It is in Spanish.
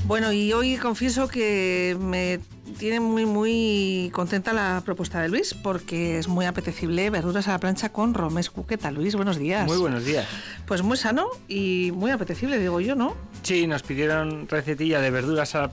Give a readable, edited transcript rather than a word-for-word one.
Bueno, y hoy confieso que me tiene muy contenta la propuesta de Luis, porque es muy apetecible verduras a la plancha con romesco. ¿Qué tal, Luis? Buenos días. Muy buenos días. Pues muy sano y muy apetecible, digo yo, ¿no? Sí, nos pidieron recetilla de verduras a la